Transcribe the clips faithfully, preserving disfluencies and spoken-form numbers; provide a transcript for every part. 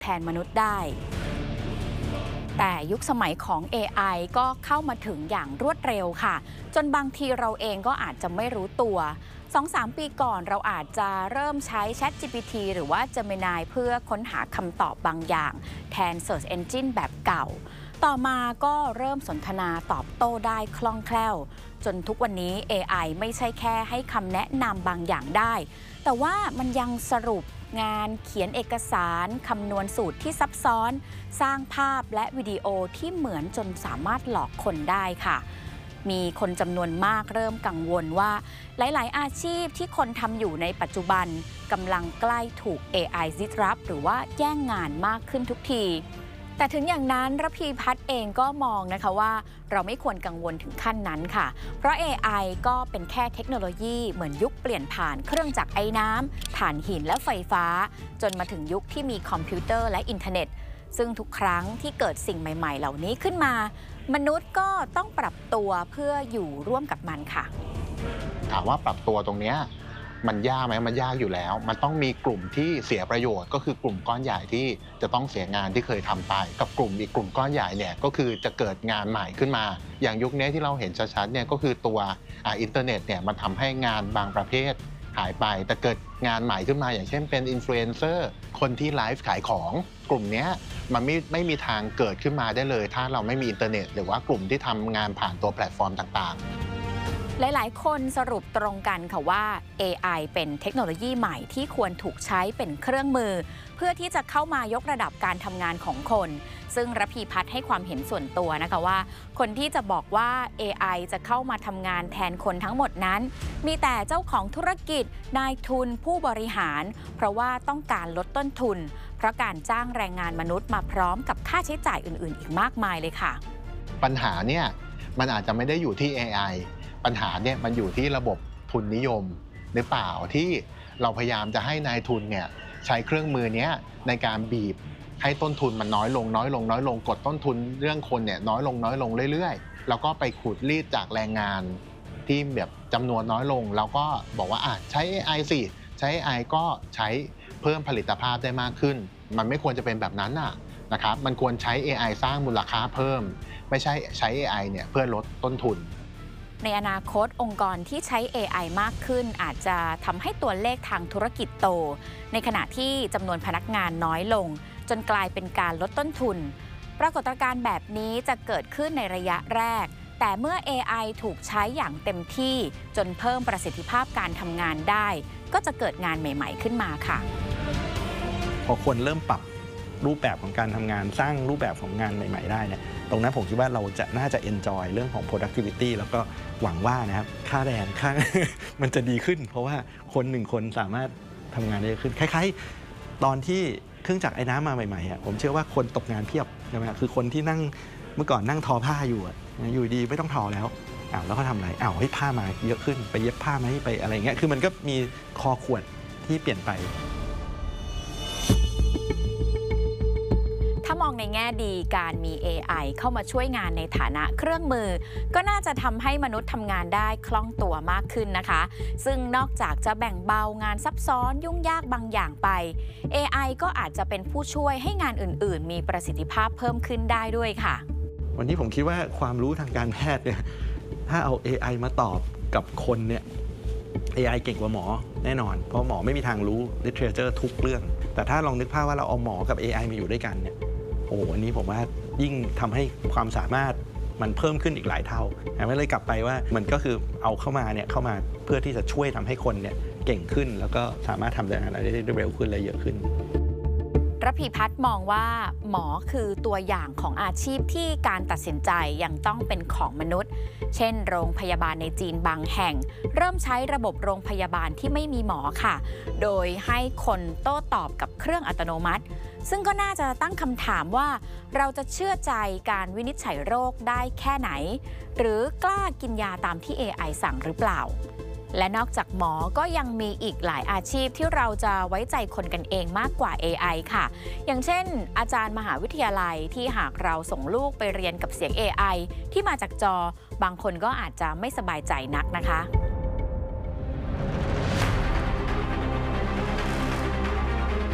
แทนมนุษย์ได้แต่ยุคสมัยของ เอ ไอ ก็เข้ามาถึงอย่างรวดเร็วค่ะจนบางทีเราเองก็อาจจะไม่รู้ตัว สองถึงสาม ปีก่อนเราอาจจะเริ่มใช้ แชท จี พี ที หรือว่า Gemini เพื่อค้นหาคำตอบบางอย่างแทน Search Engine แบบเก่าต่อมาก็เริ่มสนทนาตอบโต้ได้คล่องแคล่วจนทุกวันนี้ เอ ไอ ไม่ใช่แค่ให้คำแนะนำบางอย่างได้แต่ว่ามันยังสรุปงานเขียนเอกสารคำนวณสูตรที่ซับซ้อนสร้างภาพและวิดีโอที่เหมือนจนสามารถหลอกคนได้ค่ะมีคนจำนวนมากเริ่มกังวลว่าหลายๆอาชีพที่คนทำอยู่ในปัจจุบันกำลังใกล้ถูก เอ ไอ disrupt หรือว่าแย่งงานมากขึ้นทุกทีแต่ถึงอย่างนั้นระพีพัฒน์เองก็มองนะคะว่าเราไม่ควรกังวลถึงขั้นนั้นค่ะเพราะ เอ ไอ ก็เป็นแค่เทคโนโลยีเหมือนยุคเปลี่ยนผ่านเครื่องจักรไอ้น้ำถ่านหินและไฟฟ้าจนมาถึงยุคที่มีคอมพิวเตอร์และอินเทอร์เน็ตซึ่งทุกครั้งที่เกิดสิ่งใหม่ๆเหล่านี้ขึ้นมามนุษย์ก็ต้องปรับตัวเพื่ออยู่ร่วมกับมันค่ะถามว่าปรับตัวตรงนี้มันยากไหมมันยากอยู่แล้วมันต้องมีกลุ่มที่เสียประโยชน์ก็คือกลุ่มก้อนใหญ่ที่จะต้องเสียงานที่เคยทำไปกับกลุ่มอีกกลุ่มก้อนใหญ่เนี่ยก็คือจะเกิดงานใหม่ขึ้นมาอย่างยุคนี้ที่เราเห็นชัดๆเนี่ยก็คือตัวอินเทอร์เน็ตเนี่ยมันทำให้งานบางประเภทหายไปแต่เกิดงานใหม่ขึ้นมาอย่างเช่นเป็นอินฟลูเอนเซอร์คนที่ไลฟ์ขายของกลุ่มนี้มันไม่ไม่มีทางเกิดขึ้นมาได้เลยถ้าเราไม่มีอินเทอร์เน็ตหรือว่ากลุ่มที่ทำงานผ่านตัวแพลตฟอร์มต่างๆหลายๆคนสรุปตรงกันค่ะว่า เอ ไอ เป็นเทคโนโลยีใหม่ที่ควรถูกใช้เป็นเครื่องมือเพื่อที่จะเข้ามายกระดับการทำงานของคนซึ่งระพีพัฒน์ให้ความเห็นส่วนตัวนะคะว่าคนที่จะบอกว่า เอ ไอ จะเข้ามาทำงานแทนคนทั้งหมดนั้นมีแต่เจ้าของธุรกิจนายทุนผู้บริหารเพราะว่าต้องการลดต้นทุนเพราะการจ้างแรงงานมนุษย์มาพร้อมกับค่าใช้จ่ายอื่นๆอีกมากมายเลยค่ะปัญหาเนี่ยมันอาจจะไม่ได้อยู่ที่ เอ ไอปัญหาเนี่ยมันอยู่ที่ระบบทุนนิยมหรือเปล่าที่เราพยายามจะให้นายทุนเนี่ยใช้เครื่องมือนี้ในการบีบให้ต้นทุนมันน้อยลงน้อยลงน้อยลงกดต้นทุนเรื่องคนเนี่ยน้อยลงน้อยลงเรื่อยๆแล้วก็ไปขูดรีดจากแรงงานที่แบบจำนวนน้อยลงแล้วก็บอกว่าอ่ะใช้ เอ ไอ สิใช้ เอ ไอ ก็ใช้เพิ่มผลิตภาพได้มากขึ้นมันไม่ควรจะเป็นแบบนั้นน่ะนะครับมันควรใช้ เอ ไอ สร้างมูลค่าเพิ่มไม่ใช่ใช้ เอ ไอ เนี่ยเพื่อลดต้นทุนในอนาคตองค์กรที่ใช้ เอ ไอ มากขึ้นอาจจะทำให้ตัวเลขทางธุรกิจโตในขณะที่จำนวนพนักงานน้อยลงจนกลายเป็นการลดต้นทุนปรากฏการณ์แบบนี้จะเกิดขึ้นในระยะแรกแต่เมื่อ เอ ไอ ถูกใช้อย่างเต็มที่จนเพิ่มประสิทธิภาพการทำงานได้ก็จะเกิดงานใหม่ๆขึ้นมาค่ะพอคนเริ่มปรับรูปแบบของการทำงานสร้างรูปแบบของงานใหม่ๆได้เนี่ยตรงนั้นผมคิดว่าเราจะน่าจะ enjoy เรื่องของ productivity แล้วก็หวังว่านะครับค่าแรงค่า มันจะดีขึ้นเพราะว่าคนหนึ่งคนสามารถทำงานได้ขึ้นคล้ายๆตอนที่เครื่องจักรไอ้น้ำมาใหม่ๆผมเชื่อว่าคนตกงานเพียบใช่ไหมคือคนที่นั่งเมื่อก่อนนั่งทอผ้าอยู่อยู่ดีไม่ต้องทอแล้วอ้าวแล้วก็ทำอะไรอ้าวให้ผ้ามาเยอะขึ้นไปเย็บผ้าไหมไปอะไรเงี้ยคือมันก็มีคอขวดที่เปลี่ยนไปถ้ามองในแง่ดีการมี เอ ไอ เข้ามาช่วยงานในฐานะเครื่องมือก็น่าจะทำให้มนุษย์ทำงานได้คล่องตัวมากขึ้นนะคะซึ่งนอกจากจะแบ่งเบางานซับซ้อนยุ่งยากบางอย่างไป เอ ไอ ก็อาจจะเป็นผู้ช่วยให้งานอื่นๆมีประสิทธิภาพเพิ่มขึ้นได้ด้วยค่ะวันนี้ผมคิดว่าความรู้ทางการแพทย์เนี่ยถ้าเอา เอ ไอ มาตอบกับคนเนี่ย เอ ไอ เก่งกว่าหมอแน่นอนเพราะหมอไม่มีทางรู้ literature ทุกเรื่องแต่ถ้าลองนึกภาพว่าเราเอาหมอกับ เอ ไอ มาอยู่ด้วยกันเนี่ยโอ้โหอันนี้ผมว่ายิ่งทำให้ความสามารถมันเพิ่มขึ้นอีกหลายเท่าไม่เลยกลับไปว่ามันก็คือเอาเข้ามาเนี่ยเข้ามาเพื่อที่จะช่วยทำให้คนเนี่ยเก่งขึ้นแล้วก็สามารถทำงานอะไรได้เร็วขึ้นและเยอะขึ้นระพีพัฒน์มองว่าหมอคือตัวอย่างของอาชีพที่การตัดสินใจยังต้องเป็นของมนุษย์เช่นโรงพยาบาลในจีนบางแห่งเริ่มใช้ระบบโรงพยาบาลที่ไม่มีหมอค่ะโดยให้คนโต้ตอบกับเครื่องอัตโนมัติซึ่งก็น่าจะตั้งคำถามว่าเราจะเชื่อใจการวินิจฉัยโรคได้แค่ไหนหรือกล้ากินยาตามที่ เอ ไอ สั่งหรือเปล่าและนอกจากหมอก็ยังมีอีกหลายอาชีพที่เราจะไว้ใจคนกันเองมากกว่า เอ ไอ ค่ะอย่างเช่นอาจารย์มหาวิทยาลัยที่หากเราส่งลูกไปเรียนกับเสียง เอ ไอ ที่มาจากจอบางคนก็อาจจะไม่สบายใจนักนะคะเป็น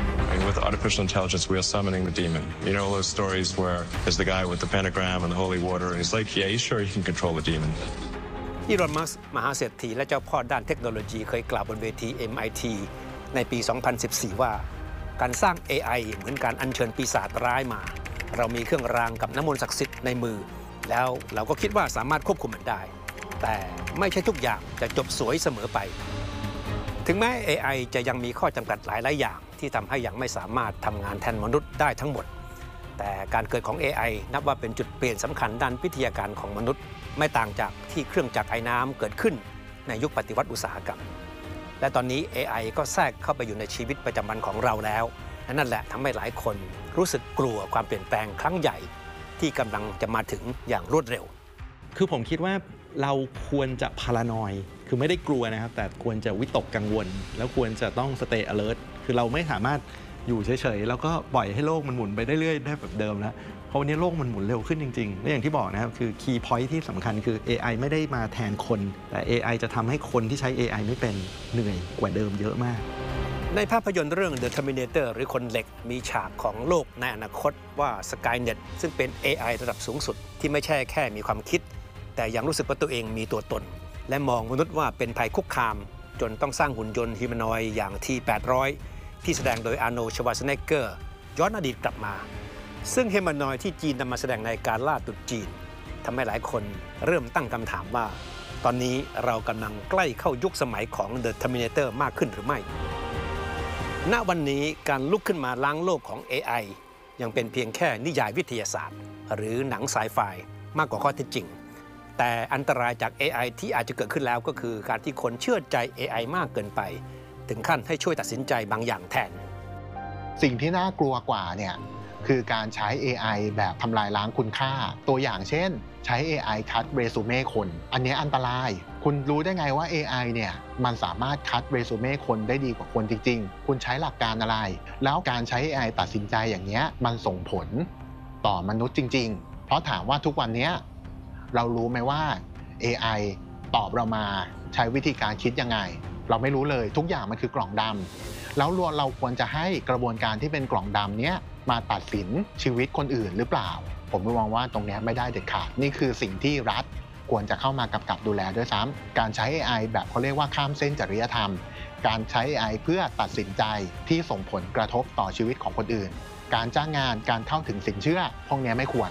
with artificial intelligence, we are summoning the demon. You know those stories where there's the guy with the pentagram and the holy water, and he's like, yeah, he's sure he can control the demon. อีลอน มัสก์มหาเศรษฐีและเจ้าพ่อด้านเทคโนโลยีเคยกล่าวบนเวที เอ็ม ไอ ที ในปี สองพันสิบสี่ ว่าการสร้าง เอ ไอ เหมือนการอัญเชิญปีศาจร้ายมาเรามีเครื่องรางกับน้ำมนต์ศักดิ์สิทธิ์ในมือแล้วเราก็คิดว่าสามารถควบคุมมันได้แต่ไม่ใช่ทุกอย่างจะจบสวยเสมอไปถึงแม้ เอ ไอ จะยังมีข้อจำกัดหลายๆอย่างที่ทำให้ยังไม่สามารถทำงานแทนมนุษย์ได้ทั้งหมดแต่การเกิดของ เอ ไอ นับว่าเป็นจุดเปลี่ยนสำคัญด้านวิทยาการของมนุษย์ไม่ต่างจากที่เครื่องจักรไอ้น้ำเกิดขึ้นในยุคปฏิวัติอุตสาหกรรมและตอนนี้ เอ ไอ ก็แทรกเข้าไปอยู่ในชีวิตประจำวันของเราแล้วและนั่นแหละทำให้หลายคนรู้สึกกลัวความเปลี่ยนแปลงครั้งใหญ่ที่กำลังจะมาถึงอย่างรวดเร็วคือผมคิดว่าเราควรจะพารานอยคือไม่ได้กลัวนะครับแต่ควรจะวิตกกังวลแล้วควรจะต้อง stay alert คือเราไม่สามารถอยู่เฉยๆแล้วก็ปล่อยให้โลกมันหมุนไปเรื่อยๆได้แบบเดิมแล้วเพราะวันนี้โลกมันหมุนเร็วขึ้นจริงๆและอย่างที่บอกนะครับคือ key point ที่สำคัญคือ เอ ไอ ไม่ได้มาแทนคนแต่ เอ ไอ จะทำให้คนที่ใช้ เอ ไอ ไม่เป็นเหนื่อยกว่าเดิมเยอะมากในภาพยนตร์เรื่อง The Terminator หรือคนเหล็กมีฉากของโลกในอนาคตว่า Skynet ซึ่งเป็น เอ ไอ ระดับสูงสุดที่ไม่ใช่แค่มีความคิดแต่ยังรู้สึกว่าตัวเองมีตัวตนและมองมนุษย์ว่าเป็นภัยคุกคามจนต้องสร้างหุ่นยนต์ฮิวแมนอยด์อย่าง ที แปดร้อย ที่แสดงโดยอาร์โนลด์ ชวาร์เซเนกเกอร์ย้อนอดีตกลับมาซึ่งฮิวแมนอยด์ที่จีนนำมาแสดงในการล่าตรุษจีนทำให้หลายคนเริ่มตั้งคำถามว่าตอนนี้เรากำลังใกล้เข้ายุคสมัยของ The Terminator มากขึ้นหรือไม่ณวันนี้การลุกขึ้นมาล้างโลกของ เอ ไอ ยังเป็นเพียงแค่นิยายวิทยาศาสตร์หรือหนังไซไฟมากกว่าข้อเท็จจริงแต่อันตรายจาก เอ ไอ ที่อาจจะเกิดขึ้นแล้วก็คือการที่คนเชื่อใจ เอ ไอ มากเกินไปถึงขั้นให้ช่วยตัดสินใจบางอย่างแทนสิ่งที่น่ากลัวกว่าเนี่ยคือการใช้ เอ ไอ แบบทำลายล้างคุณค่าตัวอย่างเช่นใช้ เอ ไอ คัดเรซูเม่คนอันนี้อันตรายคุณรู้ได้ไงว่า เอ ไอ เนี่ยมันสามารถคัดเรซูเม่คนได้ดีกว่าคนจริงๆคุณใช้หลักการอะไรแล้วการใช้ เอ ไอ ตัดสินใจอย่างเงี้ยมันส่งผลต่อมนุษย์จริงๆเพราะถามว่าทุกวันนี้เรารู้ไหมว่า เอ ไอ ตอบเรามาใช้วิธีการคิดยังไงเราไม่รู้เลยทุกอย่างมันคือกล่องดำแล้วเราควรจะให้กระบวนการที่เป็นกล่องดำเนี้ยมาตัดสินชีวิตคนอื่นหรือเปล่าผมมองว่าตรงนี้ไม่ได้เด็ดขาดนี่คือสิ่งที่รัฐควรจะเข้ามากำกับดูแลด้วยซ้ำการใช้ เอ ไอ แบบเขาเรียกว่าข้ามเส้นจริยธรรมการใช้ เอ ไอ เพื่อตัดสินใจที่ส่งผลกระทบต่อชีวิตของคนอื่นการจ้างงานการเข้าถึงสินเชื่อพวกนี้ไม่ควร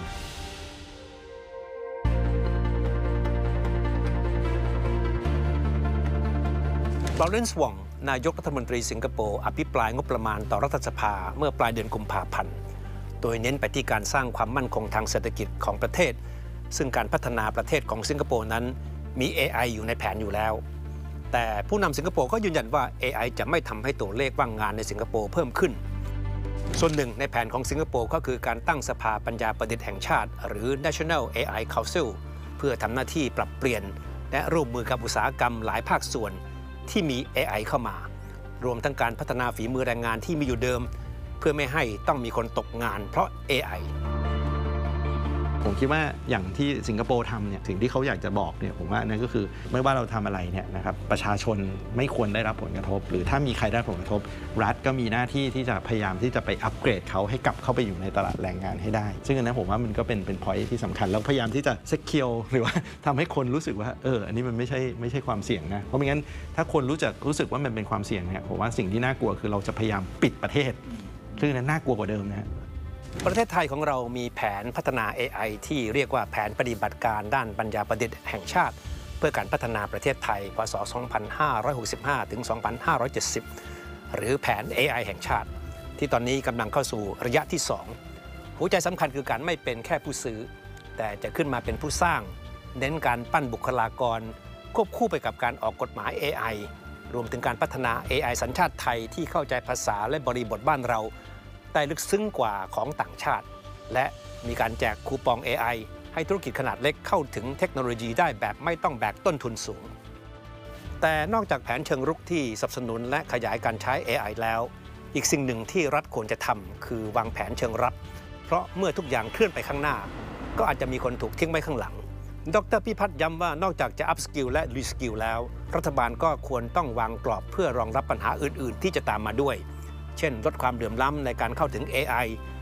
ลอเรนซ์ วองนายกรัฐมนตรีสิงคโปร์อภิปรายงบประมาณต่อรัฐสภาเมื่อปลายเดือนกุมภาพันธ์โดยเน้นไปที่การสร้างความมั่นคงทางเศรษฐกิจของประเทศซึ่งการพัฒนาประเทศของสิงคโปร์นั้นมี เอ ไอ อยู่ในแผนอยู่แล้วแต่ผู้นำสิงคโปร์ก็ยืนยันว่า เอ ไอ จะไม่ทำให้ตัวเลขว่างงานในสิงคโปร์เพิ่มขึ้นส่วนหนึ่งในแผนของสิงคโปร์ก็คือการตั้งสภาปัญญาประดิษฐ์แห่งชาติหรือ National เอ ไอ Council เพื่อทำหน้าที่ปรับเปลี่ยนและร่วมมือกับอุตสาหกรรมหลายภาคส่วนที่มี เอ ไอ เข้ามารวมทั้งการพัฒนาฝีมือแรงงานที่มีอยู่เดิมเพื่อไม่ให้ต้องมีคนตกงานเพราะ เอ ไอผมคิดว่าอย่างที่สิงคโปร์ทำเนี่ยสิ่งที่เขาอยากจะบอกเนี่ยผมว่านั่นก็คือไม่ว่าเราทำอะไรเนี่ยนะครับประชาชนไม่ควรได้รับผลกระทบหรือถ้ามีใครได้ผลกระทบรัฐก็มีหน้าที่ที่จะพยายามที่จะไปอัปเกรดเขาให้กลับเข้าไปอยู่ในตลาดแรงงานให้ได้ซึ่งอันนั้นผมว่ามันก็เป็นเป็นพอยท์ที่สำคัญแล้วพยายามที่จะเซ็กเคียวหรือว่าทำให้คนรู้สึกว่าเอออันนี้มันไม่ใช่ไม่ใช่ความเสี่ยงนะเพราะไม่งั้นถ้าคนรู้จักรู้สึกว่ามันเป็นความเสี่ยงเนี่ยผมว่าสิ่งที่น่ากลัวคือเราจะพยายามปิดประเทศซึ่งนั้นน่ากลัวกว่าเดิมนะประเทศไทยของเรามีแผนพัฒนา เอ ไอ ที่เรียกว่าแผนปฏิบัติการด้านปัญญาประดิษฐ์แห่งชาติเพื่อการพัฒนาประเทศไทยพ.ศ. สองพันห้าร้อยหกสิบห้า ถึง สองพันห้าร้อยเจ็ดสิบ หรือแผน เอ ไอ แห่งชาติที่ตอนนี้กำลังเข้าสู่ระยะที่สองหัวใจสำคัญคือการไม่เป็นแค่ผู้ซื้อแต่จะขึ้นมาเป็นผู้สร้างเน้นการปั้นบุคลากรควบคู่ไปกับการออกกฎหมาย เอ ไอ รวมถึงการพัฒนา เอ ไอ สัญชาติไทยที่เข้าใจภาษาและบริบทบ้านเราได้ลึกซึ้งกว่าของต่างชาติและมีการแจกคูปอง เอ ไอ ให้ธุรกิจขนาดเล็กเข้าถึงเทคโนโลยีได้แบบไม่ต้องแบกต้นทุนสูงแต่นอกจากแผนเชิงรุกที่สนับสนุนและขยายการใช้ เอ ไอ แล้วอีกสิ่งหนึ่งที่รัฐควรจะทำคือวางแผนเชิงรับเพราะเมื่อทุกอย่างเคลื่อนไปข้างหน้าก็อาจจะมีคนถูกทิ้งไว้ข้างหลังดร.พิพัฒน์ย้ำว่านอกจากจะอัพสกิลและรีสกิลแล้วรัฐบาลก็ควรต้องวางกรอบเพื่อรองรับปัญหาอื่นๆที่จะตามมาด้วยเช่นลดความเหลื่อมล้ำในการเข้าถึง เอ ไอ